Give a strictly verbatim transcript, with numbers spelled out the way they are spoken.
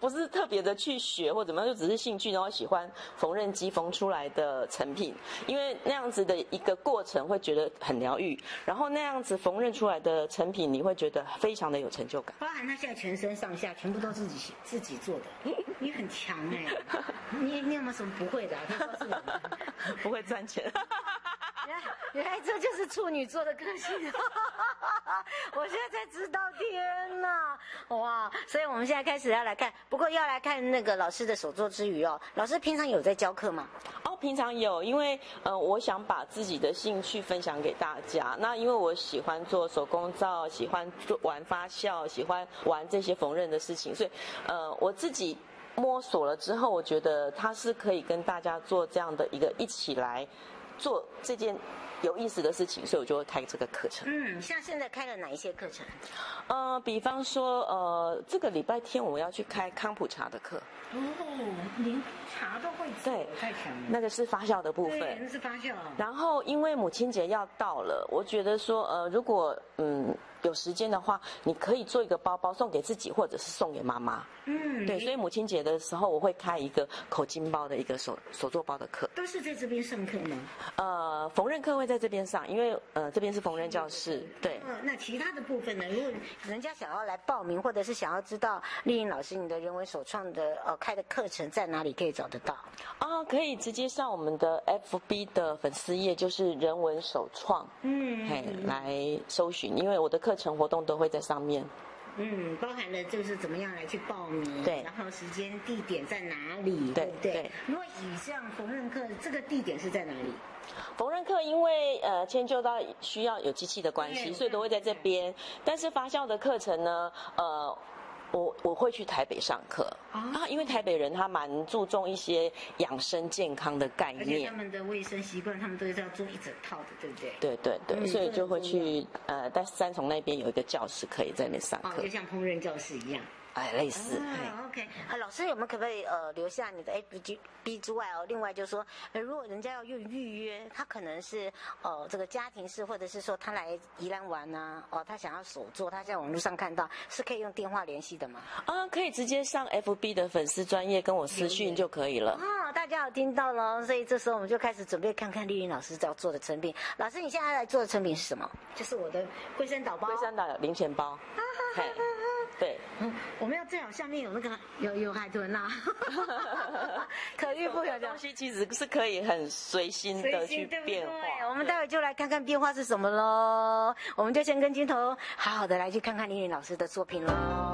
不是特别的去学或怎么样，就只是兴趣，然后喜欢缝纫机缝出来的成品，因为那样子的一个过程会觉得很疗愈，然后那样子缝纫出来的成品，你会觉得非常的有成就感。 包含他现在全身上下全部都自己自己做的，你很强哎、欸！你你有没有什么不会的、啊？可以告诉我们。 不会赚钱。 原来原来这就是处女座的个性，我现在才知道，天哪，哇！所以我们现在开始要来看，不过要来看那个老师的手作之余哦，老师平常有在教课吗？ 哦，平常有，因为呃，我想把自己的兴趣分享给大家。那因为我喜欢做手工皂，喜欢做玩发酵，喜欢玩这些缝纫的事情，所以呃，我自己摸索了之后，我觉得它是可以跟大家做这样的一个一起来做这件有意思的事情，所以我就会开这个课程。 嗯，像现在开了哪一些课程？ 呃，比方说，呃，这个礼拜天我要去开康普茶的课。 哦，连茶都会做， 对， 太强了。 那个是发酵的部分， 对，那是发酵。 然后因为母亲节要到了，我觉得说，呃，如果嗯有时间的话，你可以做一个包包送给自己，或者是送给妈妈。 嗯， 对，所以母亲节的时候，我会开一个口巾包的一个手手做包的课。 都是在这边上课吗？ 呃，缝纫课会在这边上，因为呃这边是缝纫教室。对。 呃，那其他的部分呢？如果人家想要来报名，或者是想要知道丽颖老师你的人文手创的呃开的课程在哪里可以找得到？ 啊，可以直接上我们的 F B 的粉丝页，就是人文手创， 嗯， 嘿，来搜寻，因为我的课程活动都会在上面。 嗯，包含了就是怎么样来去报名， 对， 然后时间地点在哪里， 对对不对？ 对。 如果以上缝纫课，这个地点是在哪里？ 缝纫课因为呃迁就到需要有机器的关系，所以都会在这边。但是发酵的课程呢，呃。我我会去台北上课啊，因为台北人他蛮注重一些养生健康的概念， 而且他们的卫生习惯，他们都是要做一整套的，对不对？ 对对对， 嗯、 所以就会去呃，在三重那边有一个教室可以在那边上课， 哦，就像烹饪教室一样。 哎，类似。 啊 ，OK， 啊，老师有没有可不可以呃留下你的 F B 之外哦？另外就是说，呃，如果人家要用预约，他可能是呃这个家庭式，或者是说他来宜兰玩啊，哦，他想要手做，他在网络上看到，是可以用电话联系的吗？ 啊，可以直接上 F B 的粉丝专页跟我私讯就可以了。 哦，大家有听到了，所以这时候我们就开始准备看看丽颖老师要做的成品。老师，你现在来做的成品是什么？就是我的龟山岛包。 龟山岛零钱包。嘿，对。 嗯，我们要最好下面有那个有有海豚呐、啊，可遇不可求。 东西其实是可以很随心的去变化。 对对，我们待会就来看看变化是什么喽。我们就先跟镜头好好的来去看看丽颖老师的作品喽。